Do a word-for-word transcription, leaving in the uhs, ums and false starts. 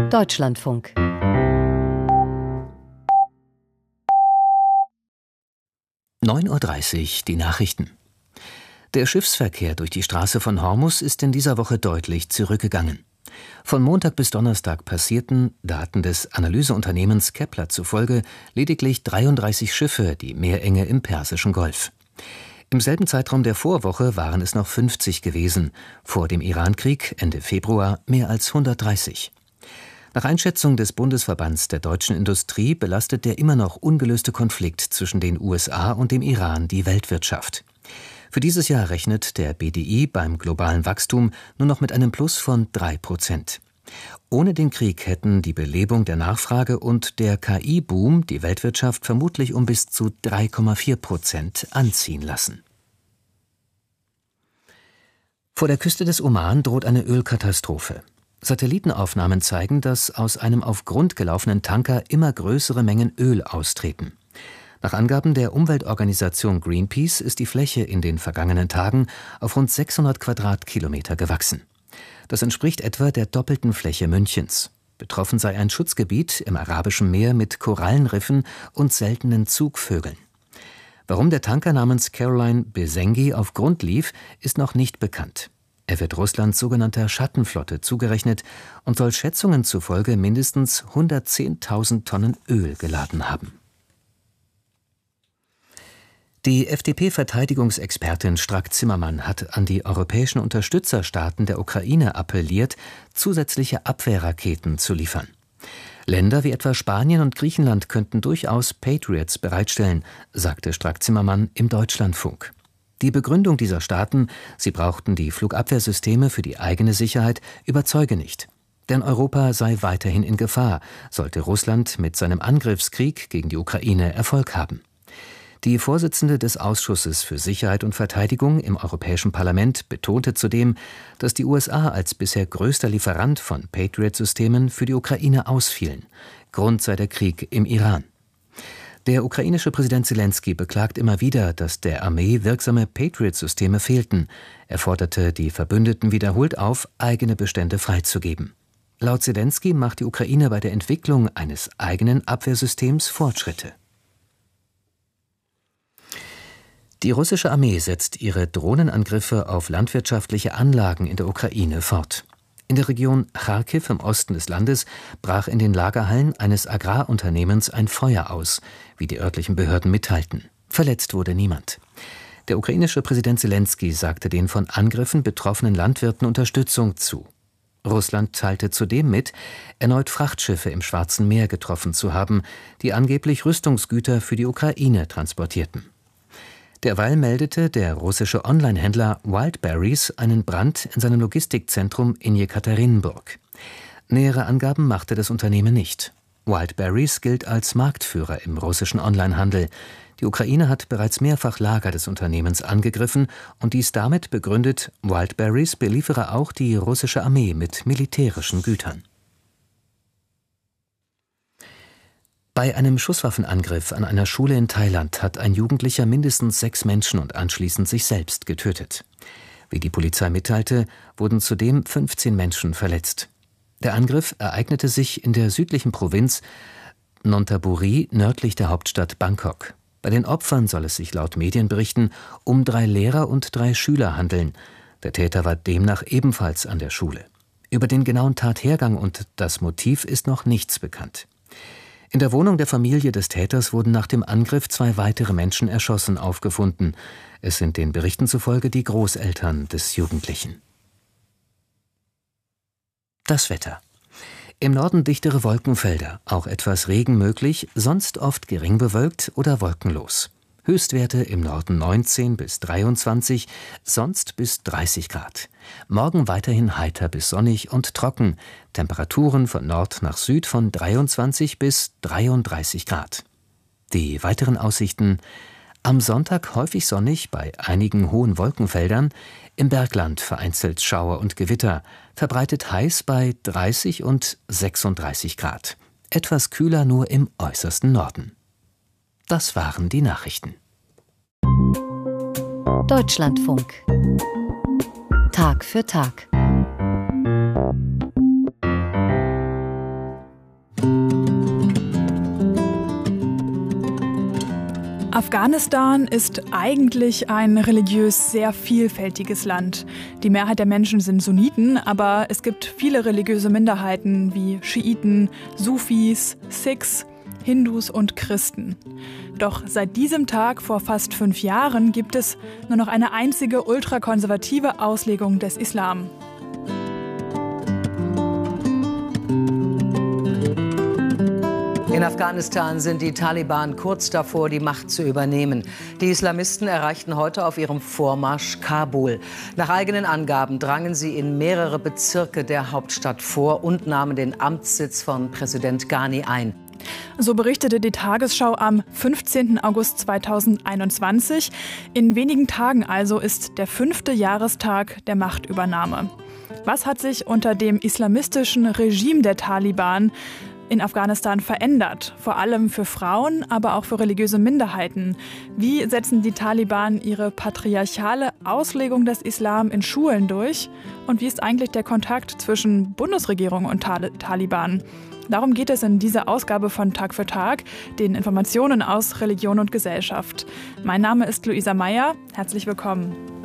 Deutschlandfunk. neun Uhr dreißig, die Nachrichten. Der Schiffsverkehr durch die Straße von Hormuz ist in dieser Woche deutlich zurückgegangen. Von Montag bis Donnerstag passierten, Daten des Analyseunternehmens Kepler zufolge, lediglich dreiunddreißig Schiffe die Meerenge im Persischen Golf. Im selben Zeitraum der Vorwoche waren es noch fünfzig gewesen, vor dem Irankrieg Ende Februar mehr als hundertdreißig. Nach Einschätzung des Bundesverbands der deutschen Industrie belastet der immer noch ungelöste Konflikt zwischen den U S A und dem Iran die Weltwirtschaft. Für dieses Jahr rechnet der B D I beim globalen Wachstum nur noch mit einem Plus von drei Prozent. Ohne den Krieg hätten die Belebung der Nachfrage und der K I-Boom die Weltwirtschaft vermutlich um bis zu drei Komma vier Prozent anziehen lassen. Vor der Küste des Oman droht eine Ölkatastrophe. Satellitenaufnahmen zeigen, dass aus einem auf Grund gelaufenen Tanker immer größere Mengen Öl austreten. Nach Angaben der Umweltorganisation Greenpeace ist die Fläche in den vergangenen Tagen auf rund sechshundert Quadratkilometer gewachsen. Das entspricht etwa der doppelten Fläche Münchens. Betroffen sei ein Schutzgebiet im Arabischen Meer mit Korallenriffen und seltenen Zugvögeln. Warum der Tanker namens Caroline Besengi auf Grund lief, ist noch nicht bekannt. Er wird Russlands sogenannter Schattenflotte zugerechnet und soll Schätzungen zufolge mindestens hundertzehntausend Tonnen Öl geladen haben. Die F D P-Verteidigungsexpertin Strack-Zimmermann hat an die europäischen Unterstützerstaaten der Ukraine appelliert, zusätzliche Abwehrraketen zu liefern. Länder wie etwa Spanien und Griechenland könnten durchaus Patriots bereitstellen, sagte Strack-Zimmermann im Deutschlandfunk. Die Begründung dieser Staaten, sie brauchten die Flugabwehrsysteme für die eigene Sicherheit, überzeuge nicht. Denn Europa sei weiterhin in Gefahr, sollte Russland mit seinem Angriffskrieg gegen die Ukraine Erfolg haben. Die Vorsitzende des Ausschusses für Sicherheit und Verteidigung im Europäischen Parlament betonte zudem, dass die U S A als bisher größter Lieferant von Patriot-Systemen für die Ukraine ausfielen. Grund sei der Krieg im Iran. Der ukrainische Präsident Selenskyj beklagt immer wieder, dass der Armee wirksame Patriot-Systeme fehlten. Er forderte die Verbündeten wiederholt auf, eigene Bestände freizugeben. Laut Selenskyj macht die Ukraine bei der Entwicklung eines eigenen Abwehrsystems Fortschritte. Die russische Armee setzt ihre Drohnenangriffe auf landwirtschaftliche Anlagen in der Ukraine fort. In der Region Charkiw im Osten des Landes brach in den Lagerhallen eines Agrarunternehmens ein Feuer aus, wie die örtlichen Behörden mitteilten. Verletzt wurde niemand. Der ukrainische Präsident Selenskyj sagte den von Angriffen betroffenen Landwirten Unterstützung zu. Russland teilte zudem mit, erneut Frachtschiffe im Schwarzen Meer getroffen zu haben, die angeblich Rüstungsgüter für die Ukraine transportierten. Derweil meldete der russische Online-Händler Wildberries einen Brand in seinem Logistikzentrum in Jekaterinburg. Nähere Angaben machte das Unternehmen nicht. Wildberries gilt als Marktführer im russischen Onlinehandel. Die Ukraine hat bereits mehrfach Lager des Unternehmens angegriffen und dies damit begründet, Wildberries beliefere auch die russische Armee mit militärischen Gütern. Bei einem Schusswaffenangriff an einer Schule in Thailand hat ein Jugendlicher mindestens sechs Menschen und anschließend sich selbst getötet. Wie die Polizei mitteilte, wurden zudem fünfzehn Menschen verletzt. Der Angriff ereignete sich in der südlichen Provinz Nonthaburi nördlich der Hauptstadt Bangkok. Bei den Opfern soll es sich laut Medienberichten um drei Lehrer und drei Schüler handeln. Der Täter war demnach ebenfalls an der Schule. Über den genauen Tathergang und das Motiv ist noch nichts bekannt. In der Wohnung der Familie des Täters wurden nach dem Angriff zwei weitere Menschen erschossen aufgefunden. Es sind den Berichten zufolge die Großeltern des Jugendlichen. Das Wetter. Im Norden dichtere Wolkenfelder, auch etwas Regen möglich, sonst oft gering bewölkt oder wolkenlos. Höchstwerte im Norden neunzehn bis dreiundzwanzig, sonst bis dreißig Grad. Morgen weiterhin heiter bis sonnig und trocken. Temperaturen von Nord nach Süd von dreiundzwanzig bis dreiunddreißig Grad. Die weiteren Aussichten: am Sonntag häufig sonnig bei einigen hohen Wolkenfeldern, im Bergland vereinzelt Schauer und Gewitter, verbreitet heiß bei dreißig und sechsunddreißig Grad. Etwas kühler nur im äußersten Norden. Das waren die Nachrichten. Deutschlandfunk. Tag für Tag. Afghanistan ist eigentlich ein religiös sehr vielfältiges Land. Die Mehrheit der Menschen sind Sunniten, aber es gibt viele religiöse Minderheiten wie Schiiten, Sufis, Sikhs, Hindus und Christen. Doch seit diesem Tag vor fast fünf Jahren gibt es nur noch eine einzige ultrakonservative Auslegung des Islam. In Afghanistan sind die Taliban kurz davor, die Macht zu übernehmen. Die Islamisten erreichten heute auf ihrem Vormarsch Kabul. Nach eigenen Angaben drangen sie in mehrere Bezirke der Hauptstadt vor und nahmen den Amtssitz von Präsident Ghani ein. So berichtete die Tagesschau am fünfzehnten August zweitausendeinundzwanzig. In wenigen Tagen also ist der fünfte Jahrestag der Machtübernahme. Was hat sich unter dem islamistischen Regime der Taliban in Afghanistan verändert, vor allem für Frauen, aber auch für religiöse Minderheiten? Wie setzen die Taliban ihre patriarchale Auslegung des Islam in Schulen durch? Und wie ist eigentlich der Kontakt zwischen Bundesregierung und Tal- Taliban? Darum geht es in dieser Ausgabe von Tag für Tag, den Informationen aus Religion und Gesellschaft. Mein Name ist Luisa Meyer. Herzlich willkommen.